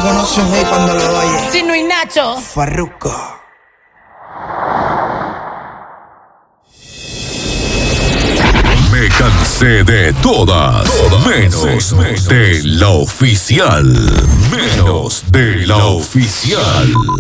reconoce un hate cuando lo oye. Chino y Nacho. Farruko. Me cansé de todas, menos de la oficial. Menos de la oficial.